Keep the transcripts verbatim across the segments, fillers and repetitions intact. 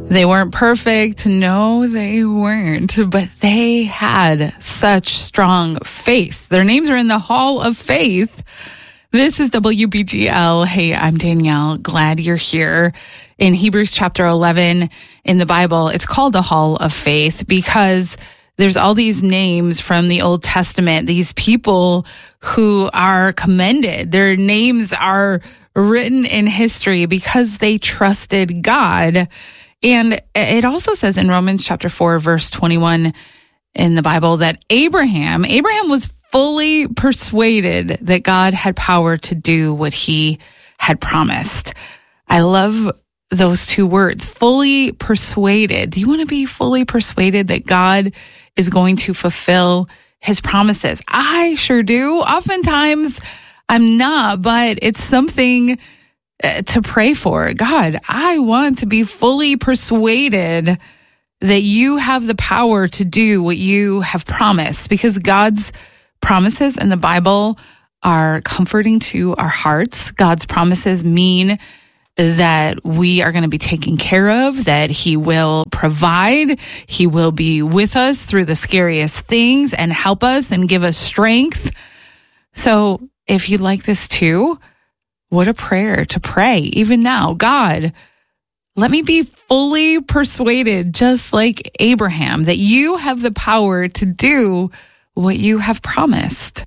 They weren't perfect. No, they weren't. But they had such strong faith. Their names are in the Hall of Faith. This is W B G L. Hey, I'm Danielle. Glad you're here. In Hebrews chapter eleven in the Bible, it's called the Hall of Faith because there's all these names from the Old Testament, these people who are commended. Their names are written in history because they trusted God. And it also says in Romans chapter four, verse twenty-one in the Bible that Abraham, Abraham was fully persuaded that God had power to do what he had promised. I love those two words, fully persuaded. Do you want to be fully persuaded that God is going to fulfill his promises? I sure do. Oftentimes I'm not, but it's something to pray for. God, I want to be fully persuaded that you have the power to do what you have promised, because God's promises in the Bible are comforting to our hearts. God's promises mean that we are going to be taken care of, that he will provide, he will be with us through the scariest things and help us and give us strength. So if you like this too, what a prayer to pray even now. God, let me be fully persuaded, just like Abraham, that you have the power to do what you have promised.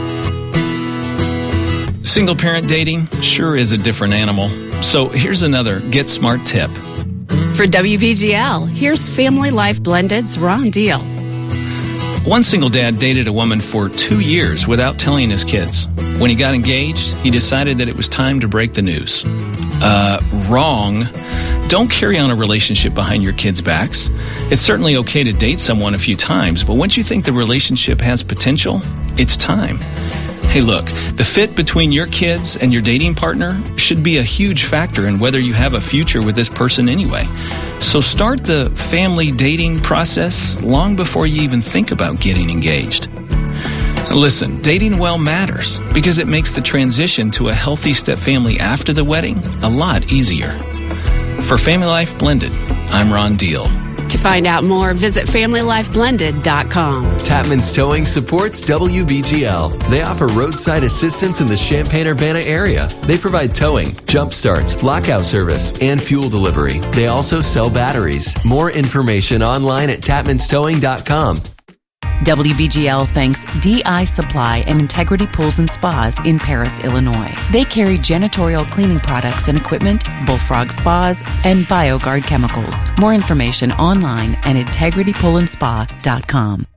Single parent dating sure is a different animal. So here's another Get Smart tip. For W B G L, here's Family Life Blended's Ron Deal. One single dad dated a woman for two years without telling his kids. When he got engaged, he decided that it was time to break the news. Uh, wrong. Don't carry on a relationship behind your kids' backs. It's certainly okay to date someone a few times, but once you think the relationship has potential, it's time. Hey, look, the fit between your kids and your dating partner should be a huge factor in whether you have a future with this person anyway. So start the family dating process long before you even think about getting engaged. Listen, dating well matters because it makes the transition to a healthy step family after the wedding a lot easier. For Family Life Blended, I'm Ron Deal. To find out more, visit family life blended dot com. Tapman's Towing supports W B G L. They offer roadside assistance in the Champaign-Urbana area. They provide towing, jump starts, lockout service, and fuel delivery. They also sell batteries. More information online at tapmans towing dot com. W B G L thanks D I Supply and Integrity Pools and Spas in Paris, Illinois. They carry janitorial cleaning products and equipment, Bullfrog Spas, and BioGuard chemicals. More information online at integrity pool and spa dot com.